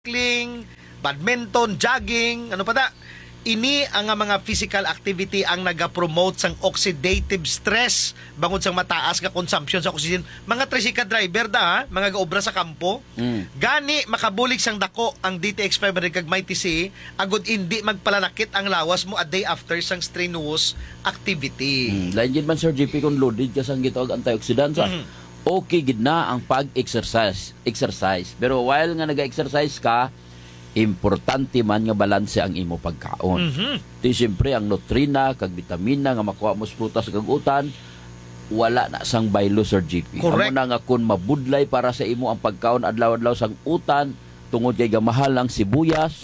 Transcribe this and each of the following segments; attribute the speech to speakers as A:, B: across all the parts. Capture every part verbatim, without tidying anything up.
A: cycling, badminton, jogging, ano pa da? Ini ang nga mga physical activity ang nagapromote sang oxidative stress bangod sang mataas nga consumption sa oxygen. Mga tricycle driver da, ha? Mga gaobra sa kampo.
B: Mm.
A: Gani makabulig sang dako ang D T X five hundred kag may T C agud indi magpalanakit ang lawas mo a day after sang strenuous activity.
B: Mm. Lain gid man Sir J P kung loaded ka sang gitawag antioxidant sa.
A: Mhm.
B: Okay gid na ang pag-exercise, exercise. Pero while nga naga-exercise ka, importante man nga balanse ang imo pagkaon.
A: Mhm.
B: Di siyempre ang nutrina kag vitamina nga makuha mo sa prutas kag utan wala na sang baylo Sir G P.
A: Correct.
B: Amo na nga kun mabudlay para sa imo ang pagkaon adlaw-adlaw sang utan tungod kay gamahal ang sibuyas.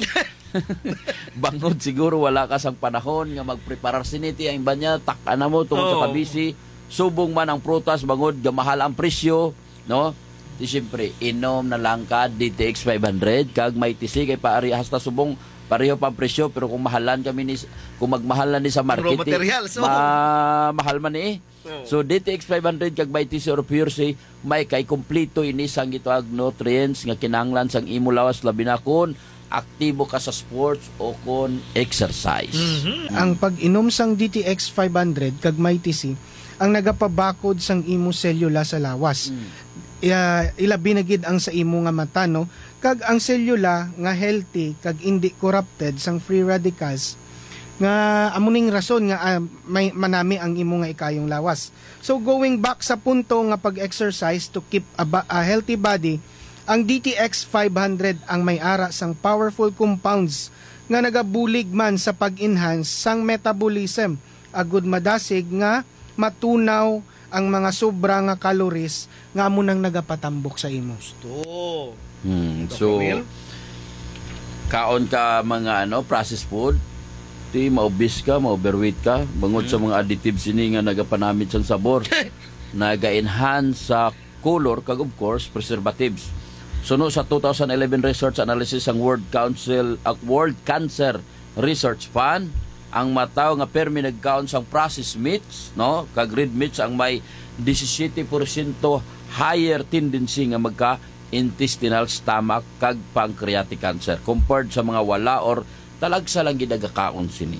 B: Bangod siguro wala ka sang panahon nga magpreparar siniti ang banya tak na mo tungod
A: Oh.
B: sa kabisi. Subong man ang prutas bangod gamahal ang presyo, no? Di siyempre, inom na lang ka D T X five hundred kag may T C kay paari hasta subong pareho pa ang presyo pero kung mahalan kami ni kung magmahalan ni sa market
A: Raw materials, oh.
B: ma mahal man ni.
A: Oh.
B: So D T X five hundred kag may T C or Pure C may kay kompleto ini sang gitawag nutrients nga kinahanglan sang imo lawas labi na kun aktibo ka sa sports o kon exercise.
A: Mhm.
C: Ang pag-inom sang D T X five hundred kag may T C ang nagapabakod sang imo selula sa lawas.
B: Mm.
C: Ya, ilabi na gid ang sa imo nga mata, no? Kag ang selula nga healthy kag indi corrupted sang free radicals nga amuning rason nga ah, may manami ang imo nga ikayong lawas. So going back sa punto nga pag-exercise to keep a, ba- a healthy body, ang D T X five hundred ang may ara sang powerful compounds nga nagabulig man sa pag-enhance sang metabolism agud madasig nga matunaw ang mga sobra nga calories nga amo nang nagapatambok sa imo.
A: Gusto.
B: Hmm.
A: Doctor
B: So
A: Will?
B: kaon ka mga ano processed food ti maobis ka, ma-overweight ka bangod sa mga additives ini nga nagapanamit sang sabor naga-enhance sa color kag of course preservatives. Suno sa two thousand eleven research analysis ang World Council uh, World Cancer Research Fund ang mataw nga permi nagkaon sang processed meats, no? Kag red meats ang may seventeen percent higher tendency nga magka intestinal stomach kag pancreatic cancer compared sa mga wala or talagsa lang gid nagakaon sini.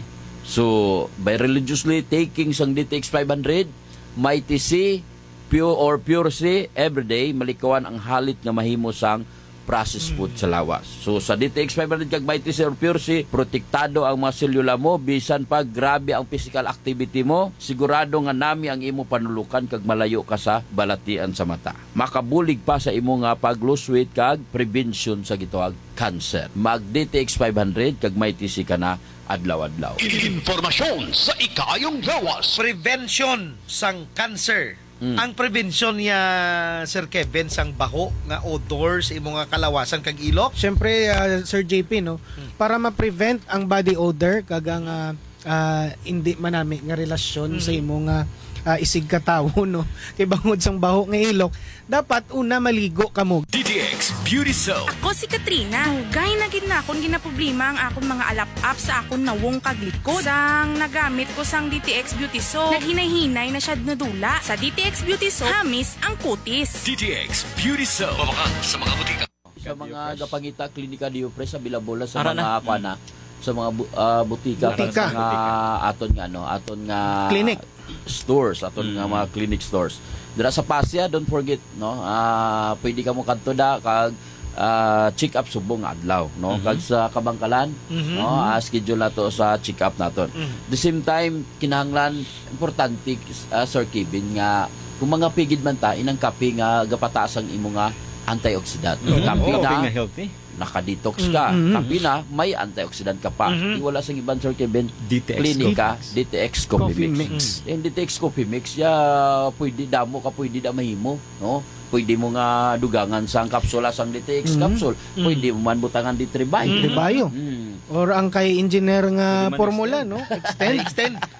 B: So, by religiously taking sang D T X five hundred, may T C, pure or pure C every day malikawan ang halit nga mahimo sang processed food sa lawas. So sa D T X five hundred kag may T C or Pure C, protektado ang mga selula mo bisan pag grabe ang physical activity mo, sigurado nga nami ang imo panulukan kag malayo ka sa balatian sa mata. Makabulig pa sa imo nga pag lose weight kag prevention sa gitawag cancer. Mag D T X five hundred kag may T C ka na adlaw-adlaw.
D: Informasyon sa ikayong lawas.
A: Prevention sang cancer.
B: Mm.
A: Ang prevention niya, Sir Kevin, sang baho nga odor sa imong nga kalawasan kag ilok.
C: Syempre, uh, Sir J P, no, para ma-prevent ang body odor kag ang uh, uh, hindi manami nga relasyon sa imong nga uh, isig katawo, no, kay bangod sang baho nga ilok, dapat una maligo kamo.
D: D T X Beauty Soap.
E: Ako si Katrina. Hugay na gid na akong ginaproblema ang akong mga alap-up sa akong nawong kaglikod. Sang nagamit ko sang D T X Beauty Soap, naghinay-hinay na siya nadula. Sa D T X Beauty Soap, hamis ang kutis.
D: D T X Beauty Soap. Mabaka sa mga butika.
B: Sa mga gapangita klinika Diopres sa Bilabola sa
F: Ara
B: mga kuana sa mga bu- uh, butika,
C: Butika.
B: sa mga aton nga no, aton nga
C: Clinic.
B: stores, aton nga mga clinic stores. Dira sa Pasya, don't forget no, ah pwede ka mo kadto da kag ah, check up subong nga adlaw no, kag sa Kabangkalan
A: Mhm.
B: no, ah, schedule nato sa check up naton. The same time kinahanglan importante ah, Sir Kevin nga kung mga pigid man ta inang kape nga gapataas ang imo nga antioxidant. Kape
F: Oh,
B: na
F: healthy.
B: naka-detox ka.
C: Mhm.
B: Kape na, may antioxidant ka pa.
A: Mhm.
B: Iwala sa ibang Sir Kevin,
F: D T X
B: klinika, D T X Coffee,
C: Coffee
B: Mix.
C: mix.
B: Yung D T X Coffee Mix, ya, pwede damo ka, pwede da mahimo. No? Pwede mo nga dugangan sang kapsula sang D T X
C: Mhm.
B: capsule. Pwede mo man butangan di tribay.
C: Di bayo.
B: Mm.
C: Or ang kay engineer nga
F: Pwede man
C: formula, no, extend.
A: Extend.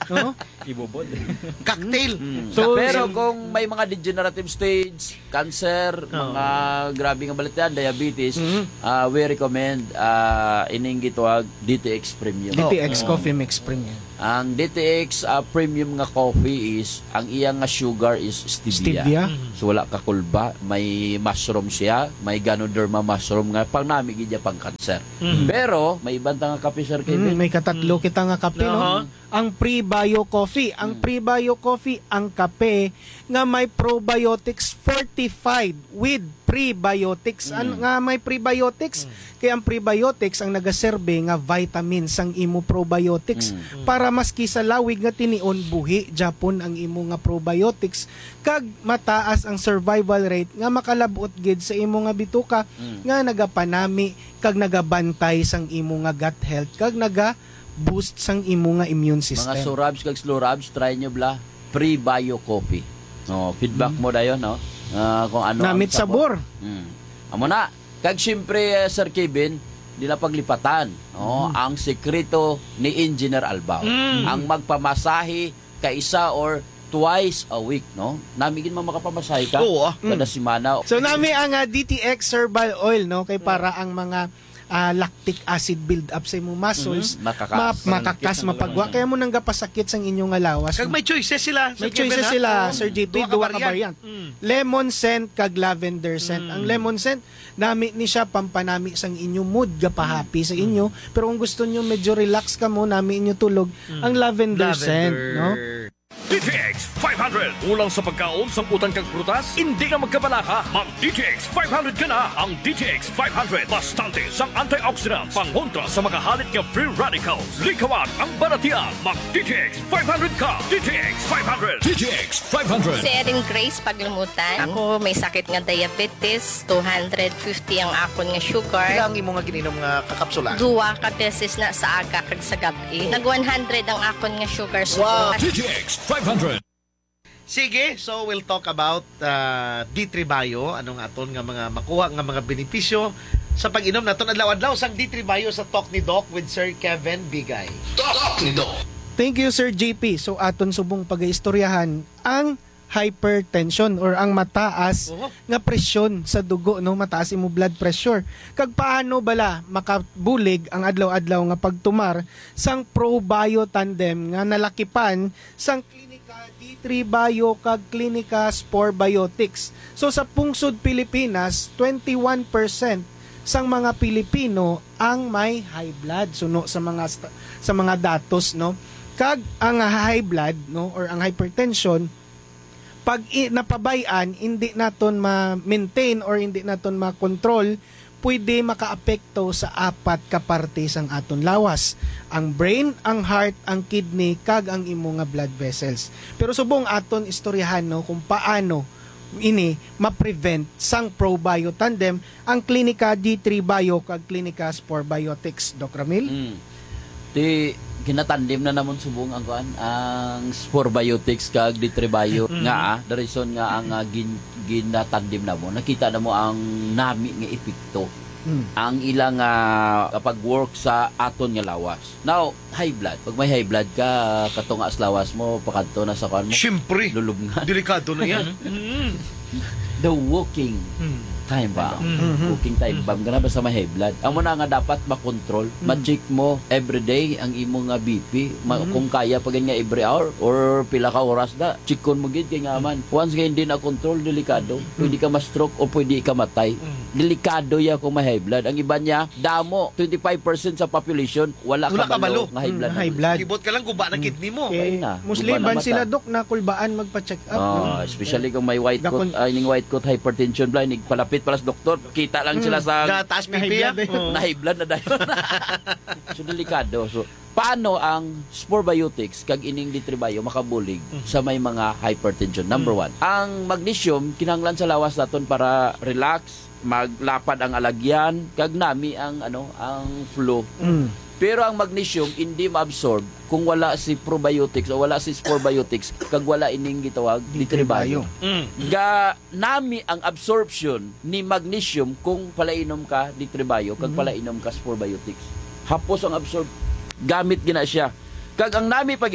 C: no?
B: Ibubod.
A: Cocktail.
C: So,
B: Pero kung may mga degenerative stage, cancer, mga grabe nga balitean, diabetes, ah, we recommend uh, ining gitawag D T X Premium.
C: D T X Coffee Mix Premium.
B: Ang D T X uh, Premium nga coffee is, ang iyang nga sugar is stevia.
C: Stevia.
B: So wala ka kulba, may mushroom siya, may Ganoderma mushroom nga pang nami gidya pang cancer. Pero may ibang nga kape, Sir
C: Mm,
B: Kevin.
C: may katatlo kita nga kape, no?
A: Oo.
C: Ang pre-bio coffee. Ang pre-bio coffee, ang kape nga may probiotics fortified with prebiotics. Ano nga may prebiotics? Kaya ang prebiotics ang nagaserbe nga vitamins ang imo probiotics para maski sa lawig nga tinion buhi Japon ang imo nga probiotics kag mataas ang survival rate nga makalabot gid sa imo nga bituka nga nagapanami kag nagabantay sang imo nga gut health kag naga boost sang imo nga immune system.
B: Mga surabs kag slurabs, try nyo bla pre-bio coffee. No, feedback mo dayon, no? Ah, kung ano
C: Namit
B: ang
C: sabor.
B: Mm. Amo na. Kag syempre, uh, Sir Kevin, nila paglipatan. No? Ang sekreto ni Engineer Albao. Ang magpamasahe kaisa or twice a week, no? Namigin mo makapamasahe ka
A: Oo, ah.
B: kada semana.
C: So nami ang uh, D T X herbal oil, no, kay para ang mga ah, lactic acid build up sa imong muscles,
B: Mhm. Makakas.
C: ma- makakas mapagwa kaya mo nang gapasakit sang inyong nga lawas.
A: Kag may choices sila.
C: May
A: Sir
C: choices
A: Kevin, ha?
C: sila,
A: Oo.
C: Sir J P,
A: Duha ka
C: duwa ka variant.
A: Mm.
C: Lemon scent kag lavender scent. Ang lemon scent, nami ni siya pampanami sang inyong mood, gapahappy sa inyo. Pero kung gusto nyo medyo relax ka mo, nami inyo tulog, ang lavender, scent, no?
D: D T X five hundred. Ulang sa pagkaon, samputan kag prutas, hindi ka magkabalaka. Mag D T X five hundred ka na. Ang D T X five hundred, bastante sang antioxidants, pangontra sa makahalit nga free radicals. Likawan ang baratian. Mag D T X five hundred ka. D T X five hundred. D T X five hundred.
F: Si Erin Grace Paglumutan. Ako may sakit nga diabetes, two hundred fifty ang akon nga sugar.
A: Pila ang imo nga gininom nga kakapsula?
F: Duwa ka beses na sa aga kag sa gabi. Nag one hundred ang akon nga sugar.
A: Wow.
D: D T X five hundred.
A: Sige, so we'll talk about uh, D three Bio, anong aton nga mga makuha nga mga benepisyo sa pag-inom naton adlaw-adlaw sang D three Bio sa Talk ni Doc with Sir Kevin Bigay.
D: Talk ni Doc.
C: Thank you, Sir J P. So aton subong pag-istoryahan ang hypertension or ang mataas
A: Oo.
C: nga presyon sa dugo, no, mataas imo blood pressure. Kag paano bala makabulig ang adlaw-adlaw nga pagtumar sang ProBio Tandem nga nalakipan sang Klinika D three Bio kag Klinika Spore Biotics. So sa pungsod Pilipinas, twenty-one percent sang mga Pilipino ang may high blood. So no, sa mga sta- sa mga datos, no, kag ang high blood, no, or ang hypertension pag i- napabayan, hindi naton ma-maintain or hindi naton ma-control, pwede makaapekto sa apat ka parte sang aton lawas. Ang brain, ang heart, ang kidney, kag ang imo nga blood vessels. Pero subong aton istoryahan, no, kung paano ini ma-prevent sang ProBio Tandem, ang Klinika D three Bio kag Klinika Spore Biotics. Doc Ramil?
B: Mm. Di ginatandim na namon subong ang kuan ang Spore Biotics kag D three Bio nga ah, the reason nga ang uh, gin, ginatandim na mo nakita na mo ang nami nga epekto
C: Mm.
B: ang ilang uh, kapag work sa aton nga lawas. Now, high blood. Pag may high blood ka, katunga sa lawas mo, pakadto na sa kuan mo.
A: Siyempre,
B: Lulubngan.
A: delikado na yan.
B: The walking time bomb. Walking time bomb. Ganun ba sa may high blood? Ang muna nga dapat makontrol. Ma-check mo everyday ang imo nga B P. Ma- Kung kaya pa nga every hour or pila ka oras na. Check kon mo gid kay nga man. Once nga hindi na control, delikado. Pwede ka ma-stroke o pwede ka matay. Delikado ya kung may high blood. Ang iba niya, damo, twenty-five percent sa population, wala,
A: Wala
B: ka
A: kabalo.
B: balo nga high blood.
C: Mm, high blood.
A: Kibot ka lang, guba ng kidney mo.
C: Okay.
B: na.
C: Muslim
B: Guba na
C: ban
B: mata.
C: sila, Dok, na kulbaan magpa-check up.
B: Oh,
C: no?
B: especially kung may white coat,
C: Gakon-
B: ay ning white coat hypertension blind, palapit pala sa doktor, kita lang sila sa
A: Na taas
C: May
A: pipi,
C: high
A: ah.
C: blood eh.
A: Oo.
B: na high blood na dahil. So delikado. So paano ang Spore Biotics kag ining D three Bio makabulig sa may mga hypertension? Number one, ang magnesium kinahanglan sa lawas naton para relax, maglapad ang alagyan, kag nami ang ano, ang flow.
C: Mm.
B: Pero ang magnesium hindi ma-absorb kung wala si probiotics o wala si Spore Biotics kag wala ining gitawag D three Bio.
A: Mm.
B: Ga nami ang absorption ni magnesium kung palainom ka D three Bio kag palainom ka Spore Biotics. Hapos ang absorb gamit gina siya. Kag ang nami pagid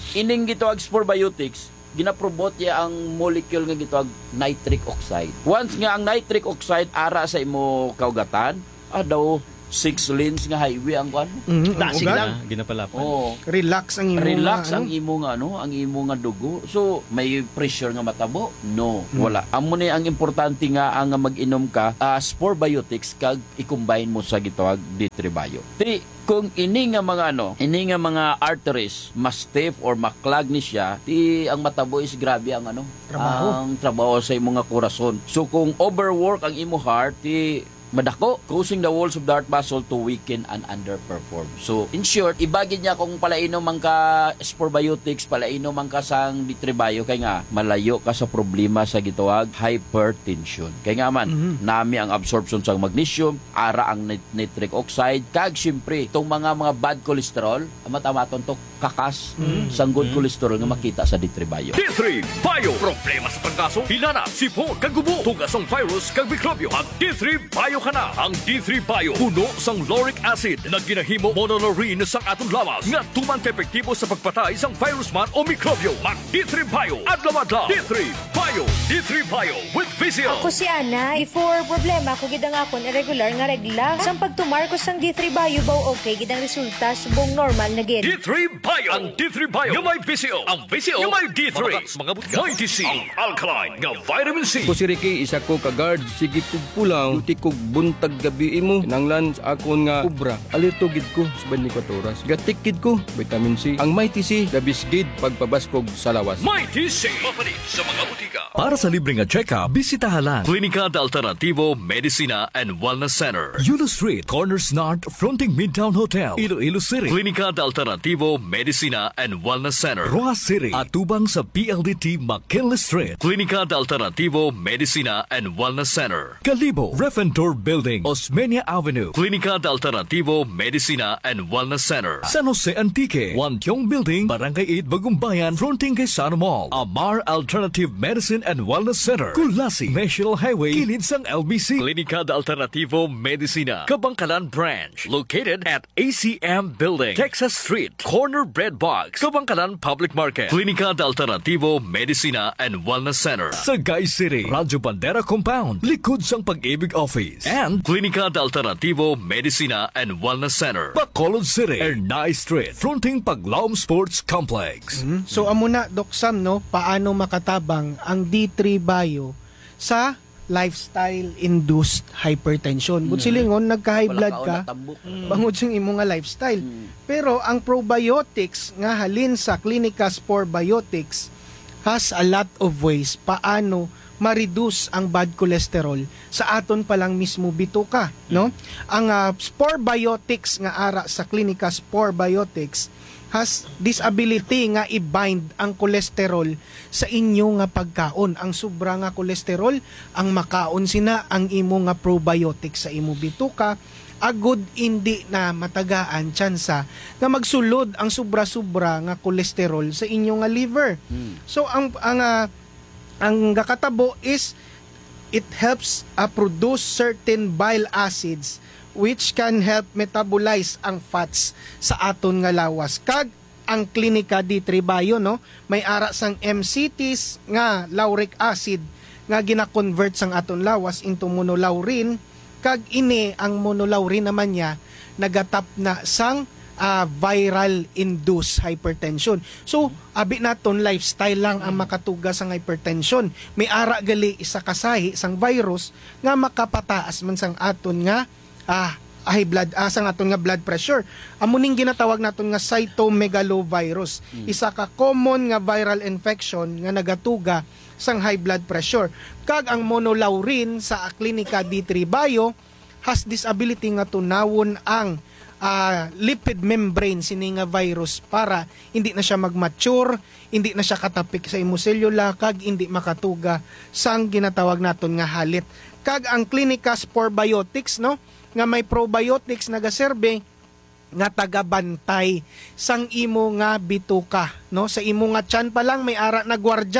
B: ining gitawag Sporbiotics, ginaprobot ya ang molecule nga gitawag nitric oxide. Once nga ang nitric oxide ara sa imo kaugatan, adaw six lanes nga highway ang kuan.
C: Mm,
A: Dasig lang.
G: Ginapalapan.
B: Oo.
C: Relax ang imo
B: Relax
C: nga,
B: ang
C: ano?
B: imo nga ano, ang imo nga dugo. So may pressure nga matabo? No, wala. Amo ni ang importante nga ang mag-inom ka uh, Sporbiotics kag i-combine mo sa gitawag D three Bio. Ti kung ini nga mga ano, ini nga mga arteries mas stiff or maklag ni siya, ti ang matabo is grabe ang ano,
C: Trabaho.
B: ang trabaho sa imo nga korason. So kung overwork ang imo heart, ti madako, causing the walls of the heart muscle to weaken and underperform. So, in short, ibagid niya kung palainom man ka Sporbiotics, palainom man ka sang D three Bio, kay nga, malayo ka sa problema sa gitawag hypertension. Kay nga man,
C: Mhm.
B: nami ang absorption sa magnesium, ara ang nit- nitric oxide, kag syempre, itong mga mga bad cholesterol, matamaton to kakas sang good cholesterol nga makita sa D three Bio.
D: D three Bio. Problema sa pagkaso, hilana, sipon, kagubo, tugas ang virus, kag mikrobyo. Ang D three Bio ka na. Ang D three Bio, puno sang lauric acid na ginahimo monolaurin sang atong lawas nga tuman ka epektibo sa pagpatay sang virus man o mikrobyo. Mag D three Bio. Adlaw-adlaw. D three Bio. D three Bio with Vizio.
H: Ako si Ana, before problema ko gidang akon irregular nga regla. Sang pagtumar ko sang D three Bio baw okay gidang resulta subong normal na gid.
D: D three Bio. Ang D three Bio. Yung may Vizio. Ang Vizio. Yung may D three. Mga mga butga. ninety C. Ang alkaline nga vitamin C.
G: Ko si Ricky, isa ko ka-guard, sige kog pulang, duty kog buntag gabi imo, kinanglan sa akon nga ubra, alitugid ko sa twenty-four oras. Gatikid ko, vitamin C. Ang Mighty C, gabisgid pagpabaskog sa lawas.
D: Mighty C. Mapalit sa mga butika. Para sa libreng check-up, bisitahan lang Klinika de Alternativo Medicina and Wellness Center. Yulo Street, Corners North, fronting Midtown Hotel, Iloilo City. Klinika de Alternativo Medicina and Wellness Center. Roas City, atubang sa P L D T McKinley Street. Klinika de Alternativo Medicina and Wellness Center. Kalibo, Refentor Building, Osmeña Avenue. Klinika de Alternativo Medicina and Wellness Center. San Jose Antique, Wantiong Building, Barangay eight, Bagumbayan, fronting kay Sana Mall. Amar Alternative Medicine and Wellness Center. Kulasi, National Highway, kilid sang L B C. Klinika de Alternativo Medicina, Kabangkalan Branch. Located at A C M Building, Texas Street, Corner Bread Box, Kabangkalan Public Market. Klinika de Alternativo Medicina and Wellness Center. Sagay City, Radyo Bandera Compound, likod sang Pag-ibig Office. And Klinika de Alternativo Medicina and Wellness Center. Bacolod City, Ernay Street, fronting Paglaom Sports Complex.
C: So amo na Doc Sam, no, paano makatabang ang D three Bio sa lifestyle-induced hypertension. But silingon, nagka-high blood ka, bangod sa imo nga lifestyle. Pero ang probiotics nga halin sa Klinika Sporbiotics has a lot of ways paano ma-reduce ang bad cholesterol sa aton palang mismo bituka, no? Ang uh, Sporbiotics nga ara sa Klinika Sporbiotics has this ability nga i-bind ang cholesterol sa inyo nga pagkaon. Ang sobra nga cholesterol, ang makaon sina ang imo nga probiotics sa imo bituka, agud hindi na matagaan tsansa nga magsulod ang sobra-sobra nga cholesterol sa inyo nga liver. So ang ang uh, ang kakatabo is it helps uh, produce certain bile acids which can help metabolize ang fats sa aton nga lawas. Kag ang Klinika D three Bio, no, may ara sang M C Ts nga lauric acid nga gina-convert sang aton lawas into monolaurin, kag ini ang monolaurin naman niya nagatap na sang uh, viral induced hypertension. So abi naton lifestyle lang ang makatuga sang hypertension. May ara gali isa kasahi sang virus nga makapataas man sang aton nga ah high blood asang aton nga blood pressure. Amo ning ginatawag naton nga cytomegalovirus. Mm. Isa ka common nga viral infection nga nagatuga sang high blood pressure. Kag ang monolaurin sa Klinika D three Bio has this ability nga tunawon ang uh, lipid membrane sini nga virus para hindi na siya mag-mature, hindi na siya katapik sa imosellula, kag hindi makatuga sang ginatawag naton nga halit. Kag ang Klinika Sporbiotics, no, nga may probiotics nagaserbe nga tagabantay sang imo nga bituka, no, sa imo nga tiyan pa lang may ara na gwardya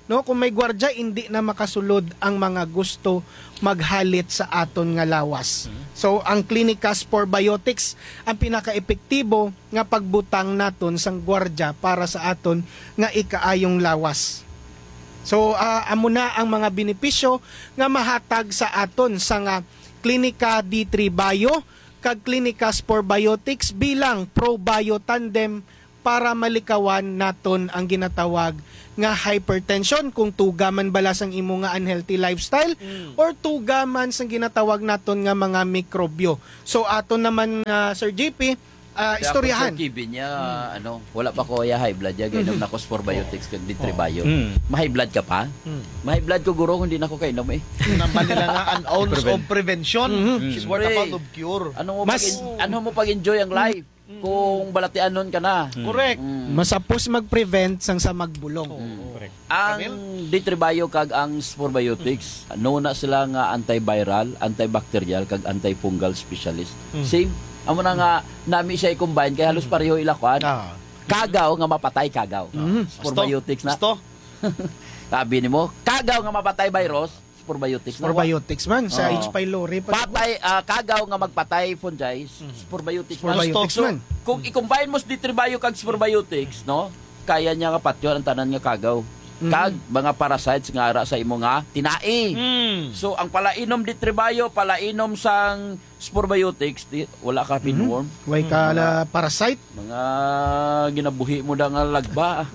C: no, kung may gwardya hindi na makasulod ang mga gusto maghalit sa aton nga lawas. So ang Clinica Sporbiotics ang pinaka-epektibo nga pagbutang naton sang gwardya para sa aton nga ikaayong lawas. So uh, amo na ang mga benepisyo nga mahatag sa aton sa nga Clinica D three Bio kag Clinica Sporbiotics bilang ProBio Tandem para malikawan naton ang ginatawag nga hypertension kung tugaman bala sang imo nga unhealthy lifestyle mm. or tugaman sang ginatawag naton nga mga mikrobyo. So aton naman uh, Sir J P uh, istoryahan.
B: Sir Kevin niya, mm. ano, wala pa ko ya high blood ya gainom na ko Sporbiotics kag D three Bio. Mm. Ma-high blood ka pa? Mm. Ma-high blood ko guro kung hindi na ko kainom eh.
A: Naman nila nga an ounce of prevention mm-hmm. is worth a pound of cure.
B: Ano mo Mas, pag ano mo pag-enjoy ang life? Mm. Kung balatianon ka na.
A: Mm. Correct.
C: Mm. Masapos mag-prevent sang sa magbulong.
B: Mm. Correct. Ang D three Bio kag ang Sporbiotics, mm. no na sila nga antiviral, antibacterial kag antifungal specialist. Mm. Same. Amo na nga nami siya i-combine kay halos pareho ilakwan. Ah. Kagaw nga mapatay kagaw. Mm. Sporbiotics na.
A: Gusto?
B: Sabi nimo, kagaw nga mapatay virus. Sporbiotics.
C: Sporbiotics man sa
B: oh.
C: H. pylori.
B: Patay, uh, kagaw nga magpatay fungi, Sporbiotics.
C: Sporbiotics man.
B: So, kung i-combine mo sa D three Bio kag Sporbiotics, no? Kaya niya nga patyon ang tanan nga kagaw. Mm-hmm. Kag mga parasites nga ara sa imo nga tinai. Mm. So ang palainom D three Bio, palainom sang Sporbiotics, di, wala ka pinworm.
C: Mm-hmm. Way ka mm. la parasite.
B: Mga ginabuhi mo da nga lagba.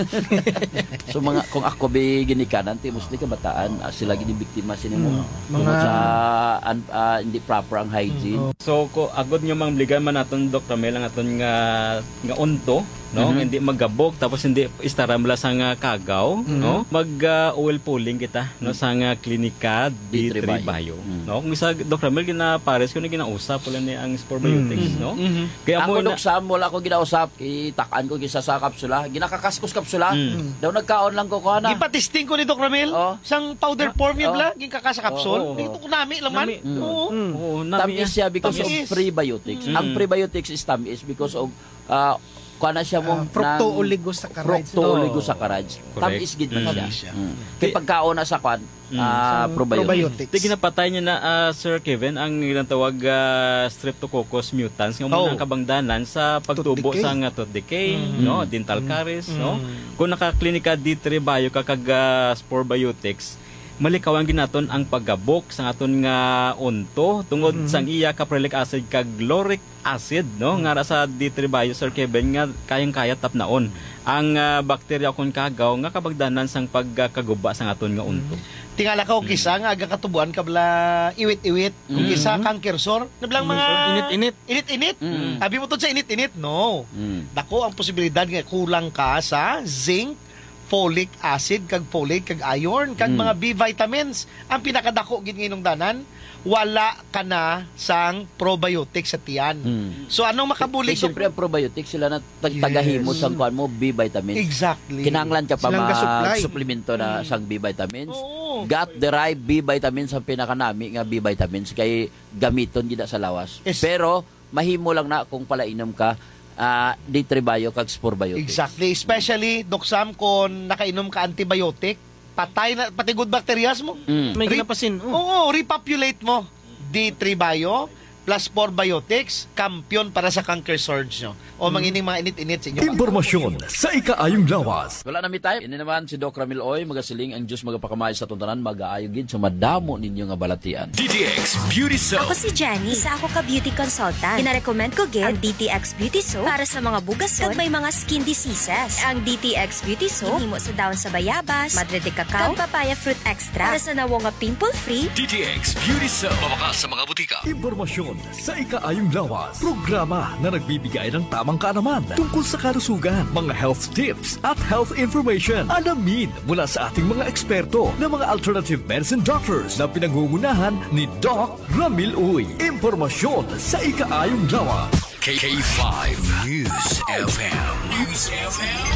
B: So mga kung ako bi ginikanan ti mostly kabataan, uh, sila gini biktima sinimo. Mm. Mga sa un, uh, hindi proper ang hygiene.
I: Mm. So ko agod nga mambligan man naton Doc Ramel ang aton nga nga unto, no? Mm-hmm. Hindi magabog tapos hindi istaramla sa nga kagaw, mm-hmm. no? Mag uh, oil pulling kita, no, sa nga Clinica D three Bio. Mm-hmm. No? Kung isa Doc Ramel gina pares ko ginausap pala ni ang Sporbiotics, mm-hmm. no? Mm-hmm.
B: Kaya ako na... Sam, wala ko ginausap, itakan ko gisa sa kapsula, ginakakaskos kapsula, mm-hmm. daw nagkaon lang ko ko na.
A: Gipatisting ko ni Doc Ramil, oh. sang powder form yun lang, gikakasa kapsul, oh, oh, oh. Dito ko nami laman. Nami. Mm. Oo.
B: Mm. Oh, tamis siya because tamis. Of prebiotics. Mm. Ang prebiotics is tamis because of uh, kuana siya mo
C: uh, fructooligosaccharides.
B: Fructooligosaccharides. Tamis gid man siya. Mm. Kay pagkaon na sa kwan, mm. uh, probiotics.
I: Di ginapatay niya na uh, Sir Kevin ang ginatawag uh, Streptococcus mutans nga oh. muna kabangdanan sa pagtubo sa nga tooth decay, mm. no, dental caries, mm. no. Kung naka-Clinica D three Bio kakag uh, Sporbiotics, malikawan ginaton ang paggabok sa aton nga unto tungod mm-hmm. sang iya caprylic acid kag lauric acid, no, nga sa D three Bio Sir Kevin nga kayang-kaya tapnaon ang uh, bakterya kon kagaw nga kabagdanan sang pagkaguba sang aton nga unto.
A: Tingala ka og kisa nga aga katubuan kabla iwit-iwit, mm-hmm. kung kisa cancer sore, nablang mga
C: init-init.
A: Init-init. Mm-hmm. Abi mo to sa init-init, no. Mm-hmm. Dako ang posibilidad nga kulang ka sa zinc, folic acid, kag folate, kag iron, kag mm. mga B vitamins. Ang pinakadako gid nginong danan, wala ka na sang probiotics sa tiyan. Mm. So anong makabuli?
B: Eh, siyempre ang probiotics sila na tag- tagahimo yes. sang kuan mo B vitamins.
A: Exactly.
B: Kinahanglan ka pa mag-supplemento na mm. sang B vitamins. Oh. Gut-derived B vitamins ang pinakanami nga B vitamins kay gamiton gid sa lawas. Yes. Pero mahimo lang na kung palainom ka Uh, D three Bio kag Sporbiotics.
A: Exactly. Especially, Doc Sam, kung nakainom ka antibiotic, patay na, pati good bacterias mo.
C: Mm. May ginapasin.
A: Oh. Oo, repopulate mo. D three Bio plus Sporbiotics, kampiyon para sa cancer surge nyo. O mangining mga init-init sa inyo.
D: Impormasyon sa ikaayong lawas.
B: Wala na mi tayo. Ini naman si Doc Ramil Oy, magasiling ang Diyos magapakamay sa tuntanan, mag-aayogid sa madamo ninyo nga balatian.
D: D T X Beauty Soap.
J: Ako si Jenny. Isa ako ka beauty consultant. Gina-recommend ko gid ang D T X Beauty Soap para sa mga bugason kag may mga skin diseases. Ang D T X Beauty Soap himo sa dahon sa bayabas, madre de cacao, kag papaya fruit extra para sa nawo nga pimple-free.
D: D T X Beauty Soap. Mawakas sa mga butika. Impormasyon sa ikaayong lawas. Programa na nagbibigay ng tamang kaalaman tungkol sa kalusugan, mga health tips at health information. Alamin mula sa ating mga eksperto na mga alternative medicine doctors na pinangungunahan ni Doc Ramil Uy. Impormasyon sa ikaayong lawas. K five News F M. News F M.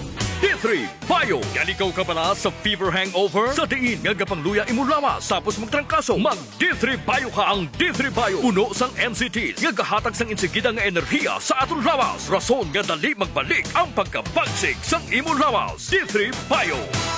D: D three Bio. Yan ikaw ka pala sa fever hangover? Sa diin nga gapangluya imo lawas tapos magtrangkaso. Mag D three Bio ka. Ang D three Bio puno sang N C Ts nga gahatag sang insigida nga enerhiya sa aton lawas. Rason nga dali magbalik ang pagkabagsik sang imo lawas. D three Bio. D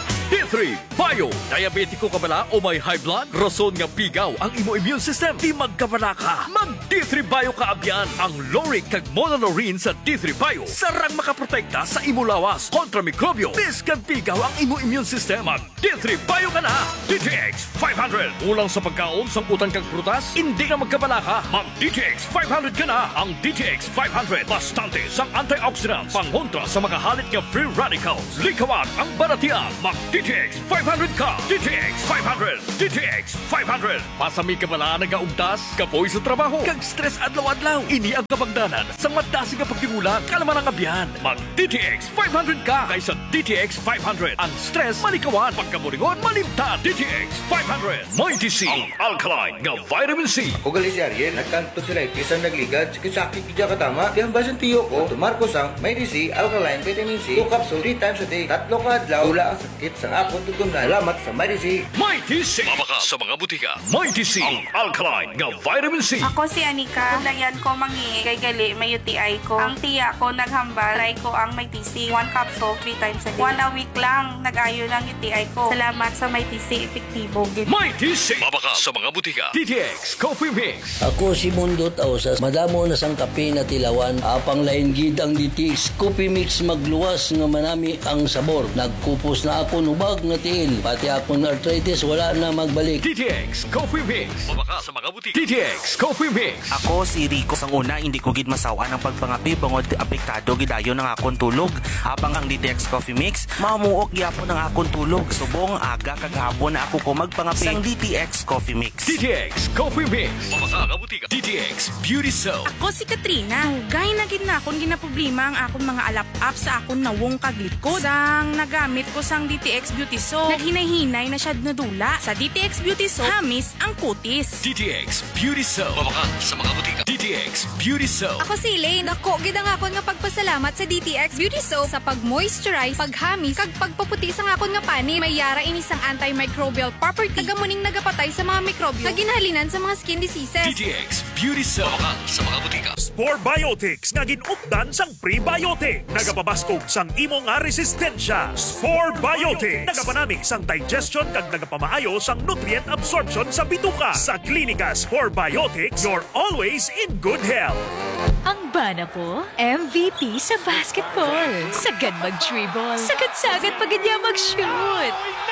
D: three Bio. Diabetiko ka bala o may high blood? Rason nga pigaw ang imo immune system. Di magkabala ka. Mag D three Bio ka abyan. Ang Loric kag Monolorine sa D three Bio sarang makaprotekta sa imo lawas kontra mikrobyo. Biskan pigaw ang imo immune system. Mag D three Bio ka na. D T X five hundred. Ulang sa pagkaon sang utang kag prutas? Hindi ka magkabala ka. Mag D T X five hundred ka na. Ang D T X five hundred bastante sang antioxidants pangontra sa makahalit nga free radicals. Likawan ang baratian. Mag D T X five hundred ka. D T X five hundred. D T X five hundred. Pasami ka bala nagaugdas, kapoy sa trabaho, kag stress adlaw-adlaw. Ini ang kabagdanan sa matasi nga pagtingulang kalaman ang abyan. Mag D T X five hundred ka kaysa D T X five hundred. Ang stress malikawan, pagkaburingon malimta. D T X five hundred. Mighty C, ang alkaline nga vitamin C.
K: Ugali si Ariel, nagkanto sila isang nagligad, sakit-sakit kaya katama. Kaya basan tiyo ko, tumarko sang Mighty C, alkaline vitamin C, two capsule three times a day. Tatlo ka adlaw, wala ang sakit sang akong tutom na. Salamat sa Mighty C.
D: Mighty C. Mabaka sa mga butika. Mighty C, ang alkaline nga vitamin C.
E: Ako si Anika. Dayan ko mangi kay gali may U T I ko. Ang tiya ko naghambal, try ko ang Mighty C. One capsule, three times a day. One a week lang, nag-ayo ng U T I ko. Salamat sa Mighty C. Epektibo.
D: Mighty C. Mabaka sa mga butika. D T X Coffee Mix.
L: Ako si Mundot Ausas. Madamo na sang kape na tilawan. Apang lain gid ang D T X Coffee Mix magluwas nga manami ang sabor. Nagkupos na ako nubag nga tiil. Pati akong arthritis wala na magbalik.
D: D T X Coffee Mix. Mabaka sa mga butika. D T X Coffee Mix.
M: Ako si Rico. Sang una, hindi ko gid masawa ng pagpangapi bangod apektado gidayo ng akong tulog. Habang ang D T X Coffee Mix, mamuok gyapon ng akong tulog. Subong aga kag hapon na ako ko magpangapi sang D T X Coffee Mix.
D: D T X Coffee Mix. Mabaka ka butika. D T X Beauty Soap.
E: Ako si Katrina. Hugay na gid na akong ginaproblema ang akong mga alap-up sa akong nawong kaglikod. Sang nagamit ko sang D T X Beauty Soap, naghinay-hinay na siya nadula. Sa D T X Beauty Soap, hamis ang kutis.
D: D T X Beauty Soap. Mabaka sa mga butika. D T X Beauty Soap.
N: Ako si Elaine. Ako, gid ang akon nga pagpasalamat sa D T X Beauty Soap sa pag-moisturize, paghamis, kag pagpaputi sa akon nga pani. May yara ini sang antimicrobial property. Nagamuning nagapatay sa mga mikrobyo. Naginhalinan sa mga skin diseases.
D: D T X Beauty Soap. Mabaka sa mga butika.
O: Spore Biotics nga ginupdan sang prebiotic. Nagapabaskog sang imo nga resistensya. Spore Biotics. Nagapanami sang digestion kag nagapamaayo sang nutrient absorption sa bituka. Sa Klinika Spore Biotics, you're always in good health.
P: Ang bana ko, M V P sa basketball. Sagad mag-dribble. Sagad-sagad pag niya mag-shoot.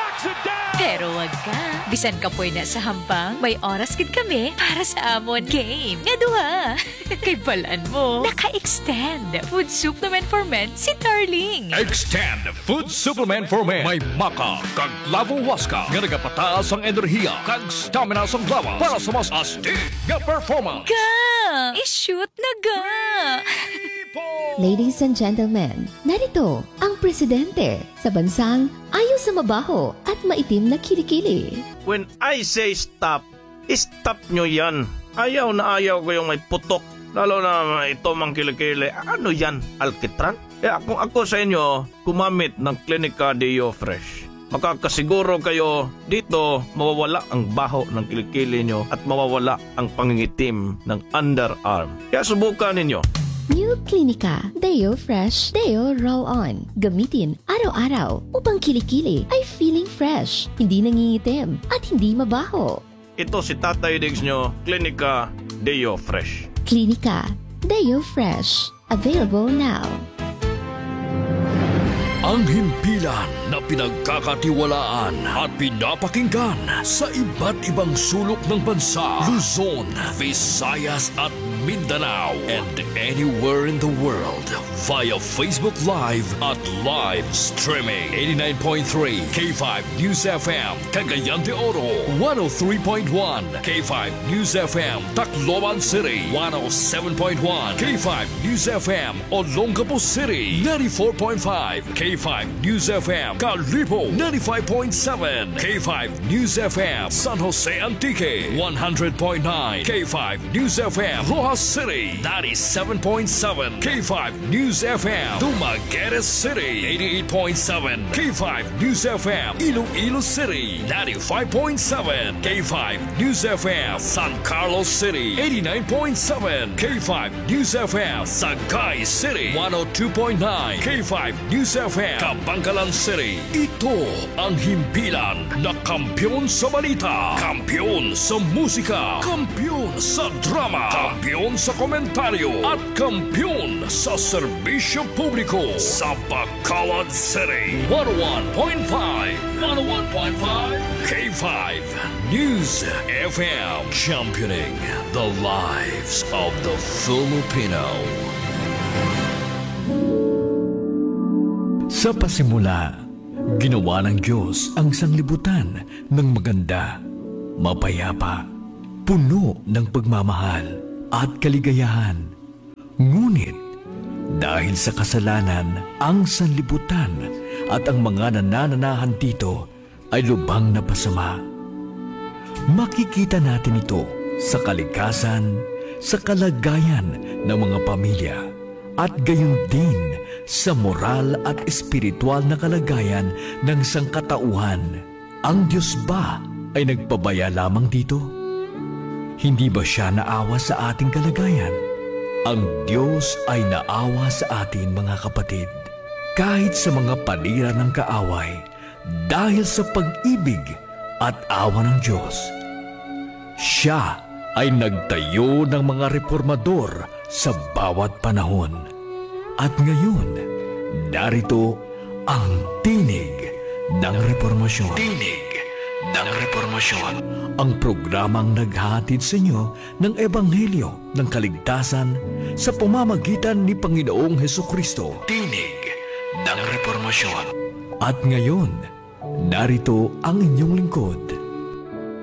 P: Pero wag ka. Bisan ka po na sa hampang, may oras gid kami para sa amon game. Nga duha. Kay balaan mo, naka-extend food supplement for men si Darling.
D: Extend Food Supplement for Men. May maka kag lavo waska nga nagapataas ang enerhiya kag stamina sa lawas para sa mas astig nga performance.
P: Ga! I-shoot na ga!
Q: Ladies and gentlemen, narito ang presidente sa bansang ayaw sa mabaho at maitim na kilikili.
R: When I say stop, stop nyo yan. Ayaw na ayaw ko yung may putok. Lalo na ito mang kilikili. Ano yan? Alkitran? Eh kung ako sa inyo, kumamit ng Klinika Deo Fresh. Makakasiguro kayo dito mawawala ang baho ng kilikili nyo at mawawala ang pangingitim ng underarm. Kaya subukan ninyo.
Q: New Klinika Deo Fresh Deo Roll-On. Gamitin araw-araw upang kilikili ay feeling fresh, hindi nangingitim at hindi mabaho.
R: Ito si Tatay Diggs nyo, Klinika Deo Fresh.
Q: Klinika Deo Fresh. Available now.
D: Ang himpilan na pinagkakatiwalaan at pinapakinggan sa iba't ibang sulok ng bansa, Luzon, Visayas at Mindanao, and anywhere in the world via Facebook Live at live streaming. eighty-nine point three K five News F M, Cagayan de Oro, one oh three point one K five News F M, Tacloban City, one oh seven point one K five News F M, Olongapo City, ninety-four point five K five News F M, Calibo, ninety-five point seven K five News F M, San Jose Antique, one hundred point nine K five News F M, Rojas City, ninety-seven point seven K five News F M. Dumaguete City, eighty-eight point seven K five News F M. Iloilo City, ninety-five point seven K five News F M. San Carlos City, eighty-nine point seven K five News F M. Sagay City, one oh two point nine K five News F M. Kabangkalan City. Ito ang himpilan na kampiyon sa balita, kampiyon sa musika, kampiyon sa drama, kampiyon sa komentaryo, at kampiyon sa serbisyo publiko sa Bacolod City. one oh one point five one oh one point five K five News F M, championing the lives of the Filipino.
S: Sa pasimula, ginawa ng Diyos ang sanglibutan ng maganda, mapayapa, puno ng pagmamahal at kaligayahan. Ngunit, dahil sa kasalanan, ang sanlibutan at ang mga nanananahan dito ay lubhang napasama. Makikita natin ito sa kalikasan, sa kalagayan ng mga pamilya, at gayon din sa moral at espiritual na kalagayan ng sangkatauhan. Ang Diyos ba ay nagpabaya lamang dito? Hindi ba siya naawa sa ating kalagayan? Ang Diyos ay naawa sa atin, mga kapatid, kahit sa mga panira ng kaaway, dahil sa pag-ibig at awa ng Diyos. Siya ay nagtayo ng mga reformador sa bawat panahon. At ngayon, narito ang tinig ng reformasyon. Tinig ng reformasyon. Ang programang naghahatid sa inyo ng Ebanghelyo ng Kaligtasan sa pamamagitan ni Panginoong Hesukristo. Tinig ng reformasyon. At ngayon, narito ang inyong lingkod,